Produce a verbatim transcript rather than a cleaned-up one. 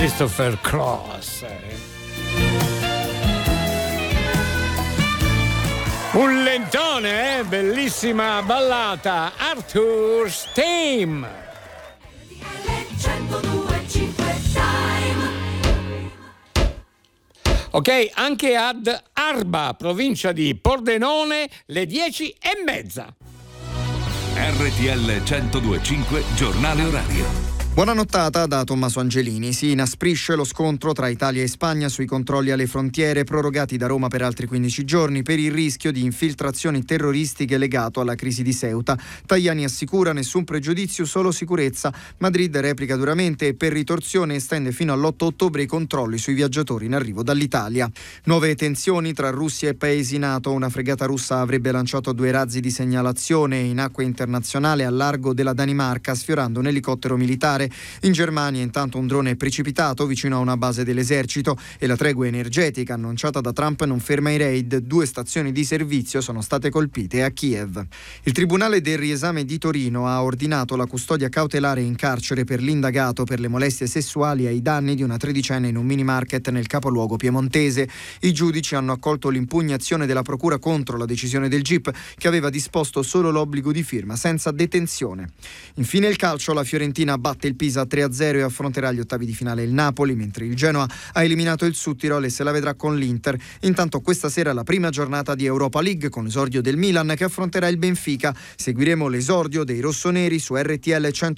Christopher Cross. Un lentone, eh? Bellissima ballata, Arthur's Theme. Ok, anche ad Arba, provincia di Pordenone, le dieci e mezza. R T L centodue e cinque, giornale orario. Buona nottata da Tommaso Angelini. Si inasprisce lo scontro tra Italia e Spagna sui controlli alle frontiere prorogati da Roma per altri quindici giorni per il rischio di infiltrazioni terroristiche legato alla crisi di Ceuta. Tajani assicura nessun pregiudizio, solo sicurezza. Madrid replica duramente e per ritorsione estende fino all'otto ottobre i controlli sui viaggiatori in arrivo dall'Italia. Nuove tensioni tra Russia e paesi NATO. Una fregata russa avrebbe lanciato due razzi di segnalazione in acque internazionali al largo della Danimarca, sfiorando un elicottero militare. In Germania intanto un drone è precipitato vicino a una base dell'esercito e la tregua energetica annunciata da Trump non ferma i raid. Due stazioni di servizio sono state colpite a Kiev. Il Tribunale del Riesame di Torino ha ordinato la custodia cautelare in carcere per l'indagato per le molestie sessuali ai danni di una tredicenne in un mini market nel capoluogo piemontese. I giudici hanno accolto l'impugnazione della procura contro la decisione del G I P, che aveva disposto solo l'obbligo di firma senza detenzione. Infine il calcio, la Fiorentina batte il Pisa tre a zero e affronterà gli ottavi di finale il Napoli, mentre il Genoa ha eliminato il Südtirol e se la vedrà con l'Inter. Intanto questa sera la prima giornata di Europa League con l'esordio del Milan che affronterà il Benfica. Seguiremo l'esordio dei rossoneri su R T L cento